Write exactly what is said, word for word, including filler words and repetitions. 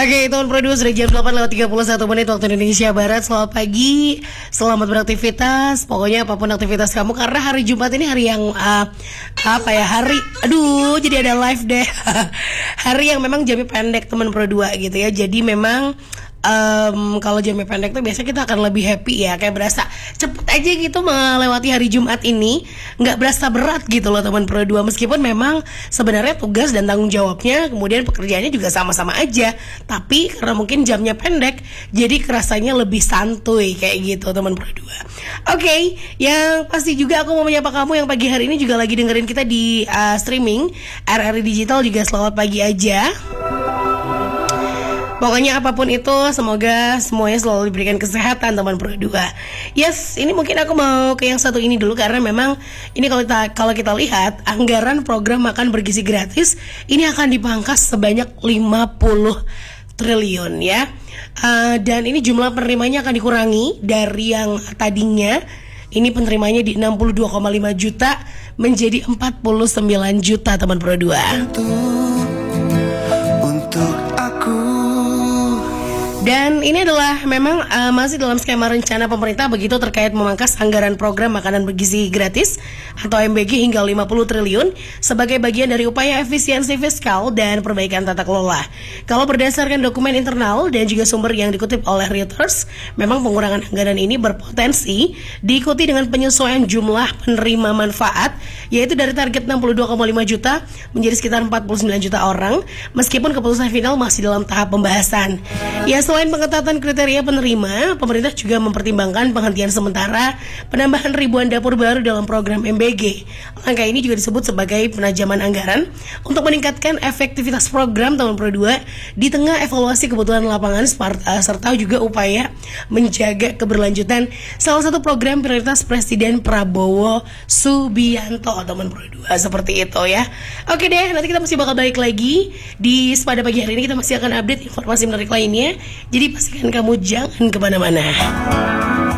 Oke, teman Produce, sudah jam delapan lewat tiga puluh satu menit waktu Indonesia Barat. Selamat pagi, selamat beraktivitas. Pokoknya apapun aktivitas kamu, karena hari Jumat ini hari yang uh, apa ya, hari, aduh, jadi ada live deh. Hari yang memang jamnya pendek teman Pro dua gitu ya. Jadi memang Um, kalau jamnya pendek tuh biasanya kita akan lebih happy ya, kayak berasa cepet aja gitu melewati hari Jumat ini, nggak berasa berat gitu loh teman Pro dua. Meskipun memang sebenarnya tugas dan tanggung jawabnya, kemudian pekerjaannya juga sama-sama aja, tapi karena mungkin jamnya pendek, jadi kerasanya lebih santuy kayak gitu teman Pro dua. Oke, okay, yang pasti juga aku mau menyapa kamu yang pagi hari ini juga lagi dengerin kita di uh, streaming R R I Digital, juga selamat pagi aja. Pokoknya apapun itu, semoga semuanya selalu diberikan kesehatan teman Pro dua. Yes, ini mungkin aku mau ke yang satu ini dulu, karena memang ini kalau kita kalau kita lihat anggaran program makan bergizi gratis ini akan dipangkas sebanyak lima puluh triliun ya. Uh, dan ini jumlah penerimanya akan dikurangi dari yang tadinya ini penerimanya di enam puluh dua koma lima juta menjadi empat puluh sembilan juta teman Pro dua. Dan ini adalah memang uh, masih dalam skema rencana pemerintah begitu terkait memangkas anggaran program makanan bergizi gratis atau M B G hingga lima puluh triliun sebagai bagian dari upaya efisiensi fiskal dan perbaikan tata kelola. Kalau berdasarkan dokumen internal dan juga sumber yang dikutip oleh Reuters, memang pengurangan anggaran ini berpotensi diikuti dengan penyesuaian jumlah penerima manfaat, yaitu dari target enam puluh dua koma lima juta menjadi sekitar empat puluh sembilan juta orang, meskipun keputusan final masih dalam tahap pembahasan. Ya, selain pengetatan kriteria penerima, pemerintah juga mempertimbangkan penghentian sementara penambahan ribuan dapur baru dalam program M B G. Langkah ini juga disebut sebagai penajaman anggaran untuk meningkatkan efektivitas program tahun Pro dua di tengah evaluasi kebutuhan lapangan serta juga upaya menjaga keberlanjutan salah satu program prioritas Presiden Prabowo Subianto teman Pro dua. Seperti itu ya. Oke deh, nanti kita masih bakal balik lagi di pada pagi hari ini, kita masih akan update informasi menarik lainnya. Jadi pastikan kamu jangan kemana-mana.